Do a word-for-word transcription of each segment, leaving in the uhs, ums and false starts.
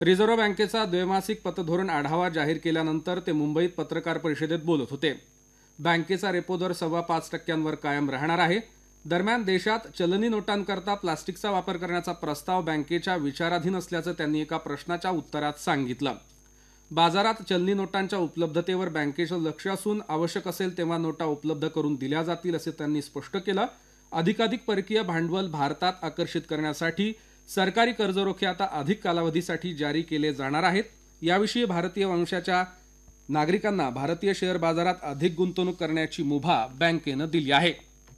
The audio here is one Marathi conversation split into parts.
रिझर्व्ह बँकेचा द्वैमासिक पतधोरण आढावा जाहीर केल्यानंतर ते मुंबईत पत्रकार परिषदेत बोलत होते. बँकेचा रेपो दर सव्वा पाच टक्क्यांवर कायम राहणार आहे. दरम्यान देशात चलनी नोटांकरता प्लास्टिकचा वापर करण्याचा प्रस्ताव बँकेच्या विचाराधीन असल्याचं त्यांनी एका प्रश्नाच्या उत्तरात सांगितलं. बाजारात चलनी नोटांच्या उपलब्धतेवर बँकेचं लक्ष असून आवश्यक असेल तेव्हा नोटा उपलब्ध करून दिल्या जातील असे त्यांनी स्पष्ट केलं. अधिकाधिक परकीय भांडवल भारतात आकर्षित करण्यासाठी सरकारी कर्जरोखे आता अधिक कालावधीसाठी जारी केले जाणार आहेत. याविषयी भारतीय वंशाच्या नागरिकांना भारतीय शेअर बाजारात अधिक गुंतवणूक करण्याची मुभा बँकेनं दिली आहे.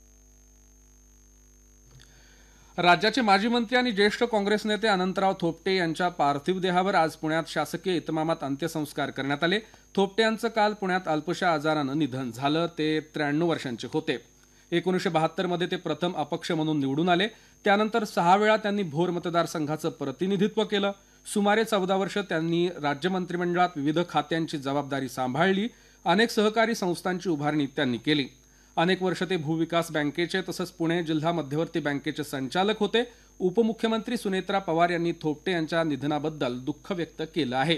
राज्याचे माजी मंत्री आणि ज्येष्ठ काँग्रेस नेते अनंतराव थोपटे यांच्या पार्थिव देहावर आज पुण्यात शासकीय इतमामात अंत्यसंस्कार करण्यात आले. थोपटे यांचं काल पुण्यात अल्पशा आजारानं निधन झालं. ते त्र्याण्णव वर्षांचे होते. एकोणीसशे बहात्तर मध्ये ते प्रथम अपक्ष म्हणून निवडून आले. त्यानंतर सहा वेळा त्यांनी भोर मतदारसंघाचं प्रतिनिधित्व केलं. सुमारे चौदा वर्ष त्यांनी राज्य मंत्रिमंडळात विविध खात्यांची जबाबदारी सांभाळली. अनेक सहकारी संस्थांची उभारणी त्यांनी केली. अनेक वर्ष ते भूविकास बँकेचे तसंच पुणे जिल्हा मध्यवर्ती बँकेचे संचालक होते. उपमुख्यमंत्री सुनेत्रा पवार यांनी थोपटे यांच्या निधनाबद्दल दुःख व्यक्त केलं आहे.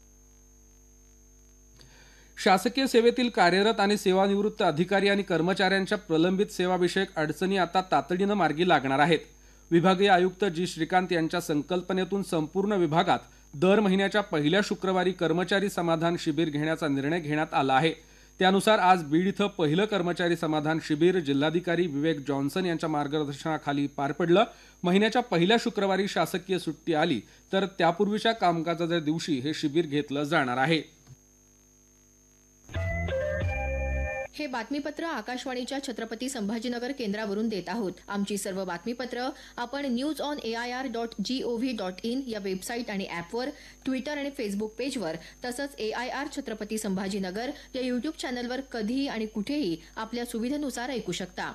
शासकीय सेवेतील कार्यरत आणि सेवानिवृत्त अधिकारी आणि कर्मचाऱ्यांच्या प्रलंबित सेवाविषयक अडचणी आता तातडीनं मार्गी लागणार आहेत. विभागीय आयुक्त जी श्रीकांत यांच्या संकल्पनेतून संपूर्ण विभागात दर महिन्याच्या पहिल्या शुक्रवारी कर्मचारी समाधान शिबिर घेण्याचा निर्णय घेण्यात आला आहे. त्यानुसार आज बीड इथं पहिलं कर्मचारी समाधान शिबिर जिल्हाधिकारी विवेक जॉन्सन यांच्या मार्गदर्शनाखाली पार पडलं. महिन्याच्या पहिल्या शुक्रवारी शासकीय सुट्टी आली तर त्यापूर्वीच्या कामकाजाच्या दिवशी हे शिबिर घेतलं जाणार आहे. हे बातमीपत्र आकाशवाणीच्या छत्रपती संभाजीनगर केंद्रावरून देत आहोत. आमची सर्व बातमीपत्र आपण news on A I R dot G O V dot in या वेबसाईट आणि ॲपवर, ट्विटर आणि फेसबुक पेजवर तसंच ए आय आर छत्रपती संभाजीनगर या यूट्यूब चॅनलवर कधीही आणि कुठेही आपल्या सुविधेनुसार ऐकू शकता.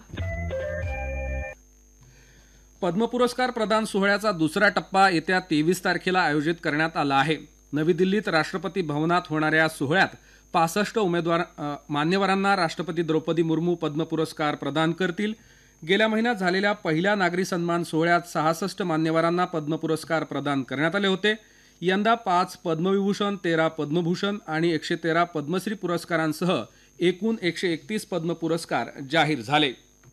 पद्म पुरस्कार प्रदान सोहळ्याचा दुसरा टप्पा येत्या तेवीस तारखेला आयोजित करण्यात आला आहे. नवी दिल्लीत राष्ट्रपती भवनात होणाऱ्या या सोहळ्यात पासष्ट उमेदवार मान्यवरांना राष्ट्रपती द्रौपदी मुर्मू पद्म पुरस्कार प्रदान करतील. गेल्या महिन्यात झालेल्या पहिल्या नागरी सन्मान सोहळ्यात सहासष्ट मान्यवरांना पद्म पुरस्कार प्रदान करण्यात आले होते. यंदा पाच पद्मविभूषण, तेरा पद्मभूषण आणि एकशे तेरा पद्मश्री पुरस्कारांसह एकूण एकशे एकतीस पद्म पुरस्कार जाहीर झाले.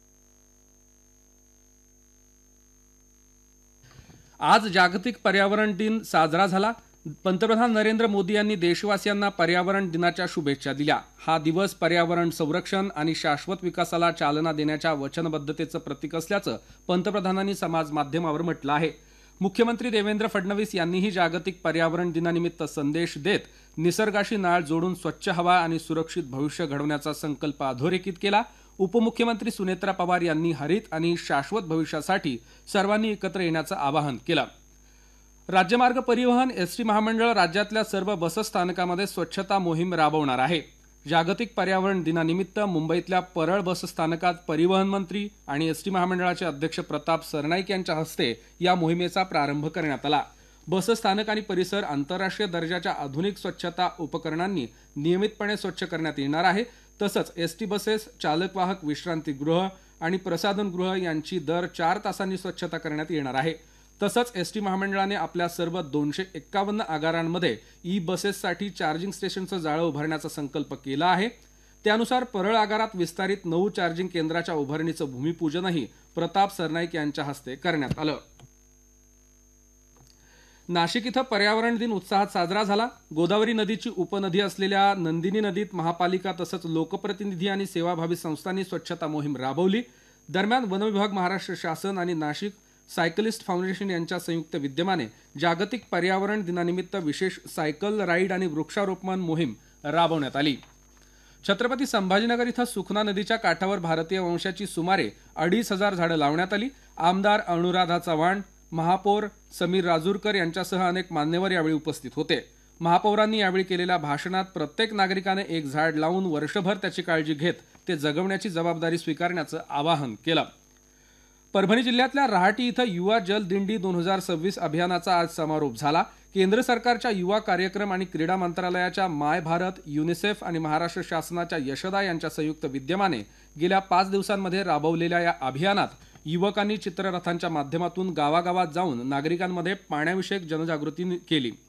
आज जागतिक पर्यावरण दिन साजरा झाला. पंतप्रधान नरेंद्र मोदी यांनी देशवासियांना पर्यावरण दिनाच्या शुभेच्छा दिल्या. हा दिवस पर्यावरण संरक्षण आणि शाश्वत विकासाला चालना देण्याच्या वचनबद्धतेचं प्रतीक असल्याचं पंतप्रधानांनी समाज माध्यमावर म्हटलं आहे. मुख्यमंत्री देवेंद्र फडणवीस यांनीही जागतिक पर्यावरण दिनानिमित्त संदेश देत निसर्गाशी नाळ जोडून स्वच्छ हवा आणि सुरक्षित भविष्य घडवण्याचा संकल्प अधोरेखित केला. उपमुख्यमंत्री सुनेत्रा पवार यांनी हरित आणि शाश्वत भविष्यासाठी सर्वांनी एकत्र येण्याचं आवाहन केलं. राज्यमार्ग परिवहन एसटी महामंडळ राज्यातल्या सर्व बसस्थानकामध्ये स्वच्छता मोहीम राबवणार आहे. जागतिक पर्यावरण दिनानिमित्त मुंबईतल्या परळ बसस्थानकात परिवहन मंत्री आणि एसटी महामंडळाचे अध्यक्ष प्रताप सरनाईक यांच्या हस्ते या मोहिमेचा प्रारंभ करण्यात आला. बसस्थानक आणि परिसर आंतरराष्ट्रीय दर्जाच्या आधुनिक स्वच्छता उपकरणांनी नियमितपणे स्वच्छ करण्यात येणार आहे. तसंच एसटी बसेस, चालकवाहक विश्रांतीगृह आणि प्रसाधनगृह यांची दर चार तासांनी स्वच्छता करण्यात येणार आहे. तसंच एसटी महामंडळाने आपल्या सर्व दोनशे एक्कावन्न आगारांमध्ये ई बसेससाठी चार्जिंग स्टेशनचं जाळं उभारण्याचा संकल्प केला आहे. त्यानुसार परळ आगारात विस्तारित नऊ चार्जिंग केंद्राच्या उभारणीचं भूमिपूजनही प्रताप सरनाईक यांच्या हस्ते करण्यात आलं. नाशिक इथं पर्यावरण दिन उत्साहात साजरा झाला. गोदावरी नदीची उपनदी असलेल्या नंदिनी नदीत महापालिका तसंच लोकप्रतिनिधी आणि सेवाभावी संस्थांनी स्वच्छता मोहीम राबवली. दरम्यान वनविभाग, महाराष्ट्र शासन आणि नाशिक सायकलिस्ट फाउंडेशन यांच्या संयुक्त विद्यमाने जागतिक पर्यावरण दिनानिमित्त विशेष सायकल राईड आणि वृक्षारोपण मोहीम राबवण्यात आली. छत्रपती संभाजीनगर इथं सुखना नदीच्या काठावर भारतीय वंशाची सुमारे अडीच हजार झाडं लावण्यात आली. आमदार अनुराधा चव्हाण, महापौर समीर राजूरकर यांच्यासह अनेक मान्यवर यावेळी उपस्थित होते. महापौरांनी यावेळी केलेल्या भाषणात प्रत्येक नागरिकाने एक झाड लावून वर्षभर त्याची काळजी घेत ते जगवण्याची जबाबदारी स्वीकारण्याचं आवाहन केलं. परभणी जिल्ह्यातल्या रहाटी इथं युवा जल दिंडी दोन हजार सव्वीस अभियानाचा आज समारोप झाला. केंद्र सरकारच्या युवा कार्यक्रम आणि क्रीडा मंत्रालयाच्या माय भारत, युनिसेफ आणि महाराष्ट्र शासनाच्या यशदा यांच्या संयुक्त विद्यमाने गेल्या पाच दिवसांमध्ये राबवलेल्या या अभियानात युवकांनी चित्ररथांच्या माध्यमातून गावागावात जाऊन नागरिकांमध्ये पाण्याविषयक जनजागृती केली.